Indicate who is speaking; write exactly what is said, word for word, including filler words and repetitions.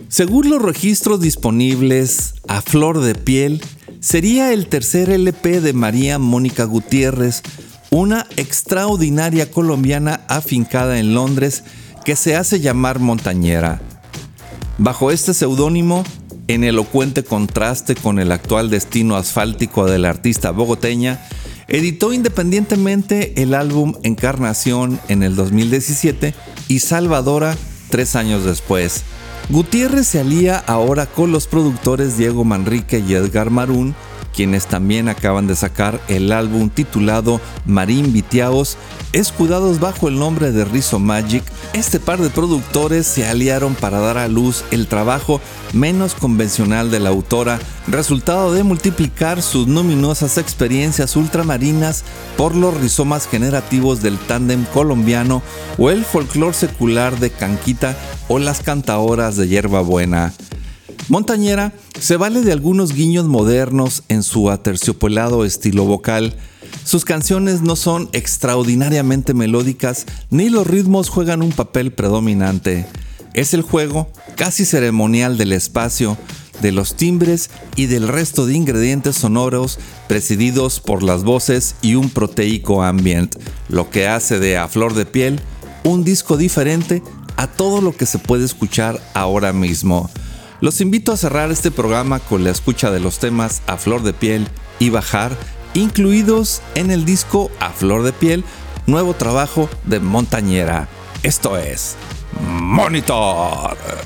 Speaker 1: Según los registros disponibles, A Flor de Piel sería el tercer L P de María Mónica Gutiérrez, una extraordinaria colombiana afincada en Londres que se hace llamar Montañera. Bajo este seudónimo, en elocuente contraste con el actual destino asfáltico de la artista bogoteña, editó independientemente el álbum Encarnación en el dos mil diecisiete y Salvadora tres años después. Gutiérrez se alía ahora con los productores Diego Manrique y Edgar Marún, quienes también acaban de sacar el álbum titulado Marín Vitiaos, escudados bajo el nombre de Rizzo Magic. Este par de productores se aliaron para dar a luz el trabajo menos convencional de la autora, resultado de multiplicar sus numinosas experiencias ultramarinas por los rizomas generativos del tándem colombiano o el folclor secular de Canquita o las cantaoras de Hierbabuena. Montañera se vale de algunos guiños modernos en su aterciopelado estilo vocal. Sus canciones no son extraordinariamente melódicas ni los ritmos juegan un papel predominante. Es el juego casi ceremonial del espacio, de los timbres y del resto de ingredientes sonoros presididos por las voces y un proteico ambient, lo que hace de A Flor de Piel un disco diferente a todo lo que se puede escuchar ahora mismo. Los invito a cerrar este programa con la escucha de los temas A Flor de Piel y Bajar, incluidos en el disco A Flor de Piel, nuevo trabajo de Montañera. Esto es Monitor.